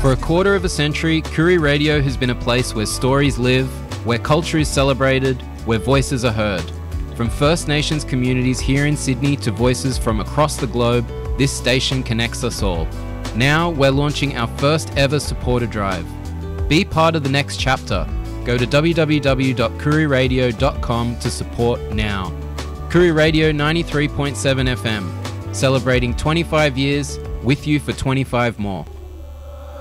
For a quarter of a century, Koori Radio has been a place where stories live, where culture is celebrated, where voices are heard. From First Nations communities here in Sydney to voices from across the globe, this station connects us all. Now we're launching our first ever supporter drive. Be part of the next chapter. Go to www.kooriradio.com to support now. Koori Radio 93.7 FM, celebrating 25 years with you for 25 more.